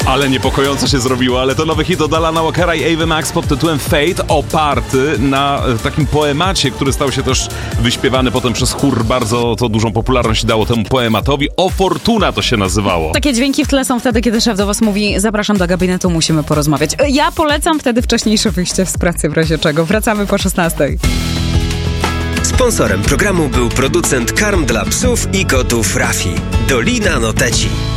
Ale niepokojąco się zrobiło, ale to nowy hit od Alana Walkera i Ava Max pod tytułem Fate, oparty na takim poemacie, który stał się też wyśpiewany potem przez chór. Bardzo to dużą popularność dało temu poematowi. O Fortuna to się nazywało. Takie dźwięki w tle są wtedy, kiedy szef do was mówi: zapraszam do gabinetu, musimy porozmawiać. Ja polecam wtedy wcześniejsze wyjście z pracy, w razie czego. Wracamy po 16:00. Sponsorem programu był producent karm dla psów i kotów Rafi. Dolina Noteci.